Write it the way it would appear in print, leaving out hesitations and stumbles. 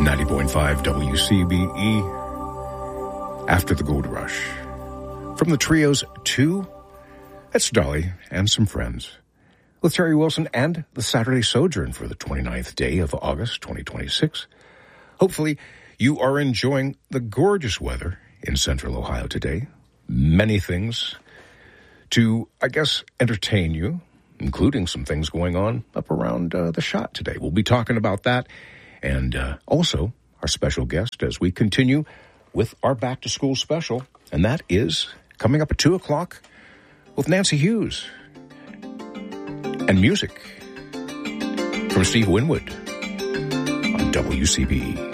90.5 WCBE. After the Gold Rush. From the Trios 2, that's Dolly and some friends. With Terry Wilson and the Saturday Sojourn for the 29th day of August 2026. Hopefully, you are enjoying the gorgeous weather in Central Ohio today. Many things to, I guess, entertain you, including some things going on up around the Shot today. We'll be talking about that and also our special guest as we continue with our Back to School special, and that is coming up at 2 o'clock with Nancy Hughes. And music from Steve Winwood on WCBE.